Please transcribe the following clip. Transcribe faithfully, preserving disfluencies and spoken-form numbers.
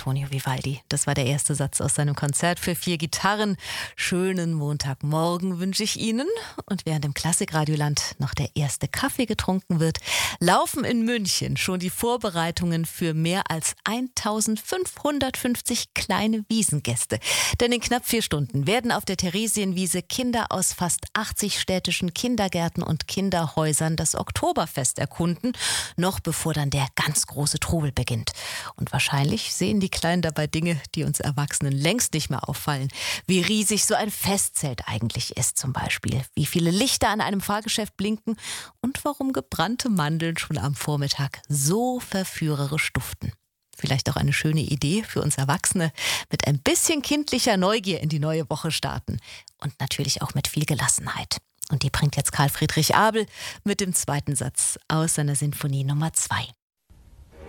Antonio Vivaldi. Das war der erste Satz aus seinem Konzert für vier Gitarren. Schönen Montagmorgen wünsche ich Ihnen. Und während im Klassikradioland noch der erste Kaffee getrunken wird, laufen in München schon die Vorbereitungen für mehr als eintausendfünfhundertfünfzig kleine Wiesengäste. Denn in knapp vier Stunden werden auf der Theresienwiese Kinder aus fast achtzig städtischen Kindergärten und Kinderhäusern das Oktoberfest erkunden, noch bevor dann der ganz große Trubel beginnt. Und wahrscheinlich sehen die Kleinen dabei Dinge, die uns Erwachsenen längst nicht mehr auffallen. Wie riesig so ein Festzelt eigentlich ist zum Beispiel. Wie viele Lichter an einem Fahrgeschäft blinken und warum gebrannte Mandeln schon am Vormittag so verführerisch duften. Vielleicht auch eine schöne Idee für uns Erwachsene, mit ein bisschen kindlicher Neugier in die neue Woche starten. Und natürlich auch mit viel Gelassenheit. Und die bringt jetzt Karl Friedrich Abel mit dem zweiten Satz aus seiner Sinfonie Nummer zwei.